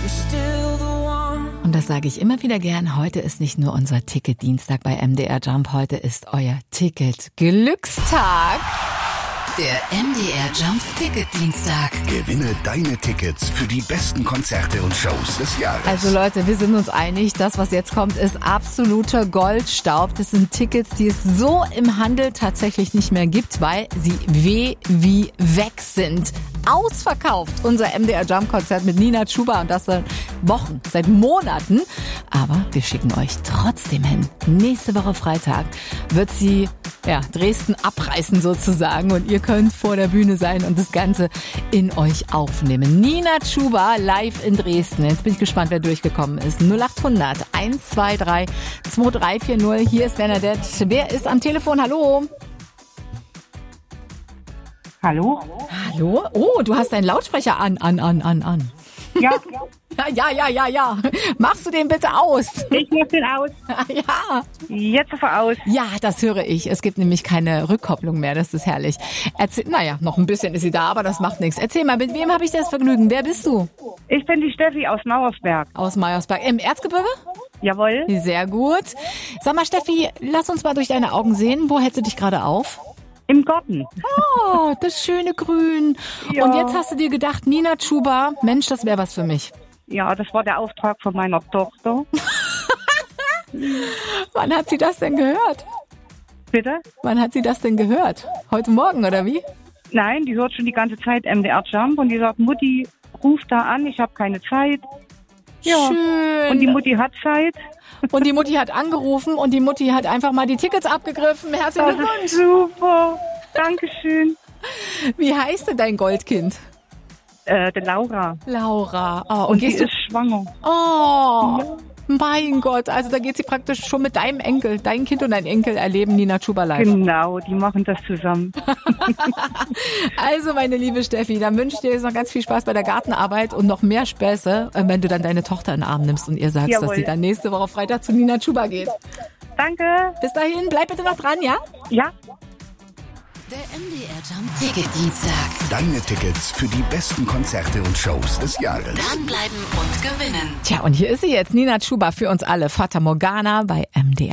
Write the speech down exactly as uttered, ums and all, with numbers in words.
Und das sage ich immer wieder gern, heute ist nicht nur unser Ticket-Dienstag bei M D R Jump, heute ist euer Ticket-Glückstag. Der M D R Jump Ticket-Dienstag. Gewinne deine Tickets für die besten Konzerte und Shows des Jahres. Also Leute, wir sind uns einig, das, was jetzt kommt, ist absoluter Goldstaub. Das sind Tickets, die es so im Handel tatsächlich nicht mehr gibt, weil sie weh wie weg sind. Ausverkauft, unser M D R Jump-Konzert mit Nina Chuba und das seit Wochen, seit Monaten. Aber wir schicken euch trotzdem hin. Nächste Woche Freitag wird sie ja, Dresden abreißen sozusagen und ihr könnt vor der Bühne sein und das Ganze in euch aufnehmen. Nina Chuba live in Dresden. Jetzt bin ich gespannt, wer durchgekommen ist. null acht hundert eins zwei drei zwei drei vier null. Hier ist Bernadette. Wer ist am Telefon? Hallo? Hallo? Hallo? Oh, du hast deinen Lautsprecher an, an, an, an, an. Ja. Ja, ja, ja, ja. Machst du den bitte aus? Ich mach den aus. Ja. Jetzt aber aus. Ja, das höre ich. Es gibt nämlich keine Rückkopplung mehr. Das ist herrlich. Erzähl, naja, noch ein bisschen ist sie da, aber das macht nichts. Erzähl mal, mit wem habe ich das Vergnügen? Wer bist du? Ich bin die Steffi aus Mauersberg. Aus Mauersberg. Im Erzgebirge? Jawohl. Sehr gut. Sag mal, Steffi, lass uns mal durch deine Augen sehen. Wo hältst du dich gerade auf? Im Garten. Oh, das schöne Grün. Ja. Und jetzt hast du dir gedacht, Nina Chuba, Mensch, das wäre was für mich. Ja, das war der Auftrag von meiner Tochter. Wann hat sie das denn gehört? Bitte? Wann hat sie das denn gehört? Heute Morgen, oder wie? Nein, die hört schon die ganze Zeit M D R Jump und die sagt, Mutti, ruf da an, ich habe keine Zeit. Ja. Schön. Und die Mutti hat Zeit. Und die Mutti hat angerufen und die Mutti hat einfach mal die Tickets abgegriffen. Herzlichen Das Glückwunsch. ist super. Dankeschön. Wie heißt denn dein Goldkind? Äh, der Laura. Laura. Oh, und Und die gehst du? ist schwanger. Oh, mein Gott. Also da geht sie praktisch schon mit deinem Enkel, dein Kind und dein Enkel erleben Nina Chuba live. Genau, die machen das zusammen. Also meine liebe Steffi, dann wünsche ich dir jetzt noch ganz viel Spaß bei der Gartenarbeit und noch mehr Späße, wenn du dann deine Tochter in den Arm nimmst und ihr sagst, Jawohl. dass sie dann nächste Woche Freitag zu Nina Chuba geht. Danke. Bis dahin, bleib bitte noch dran, ja? Ja. Der M D R Jump Ticket-Dienstag. Deine Tickets für die besten Konzerte und Shows des Jahres. Dranbleiben und gewinnen. Tja, und hier ist sie jetzt, Nina Chuba für uns alle. Fata Morgana bei M D R.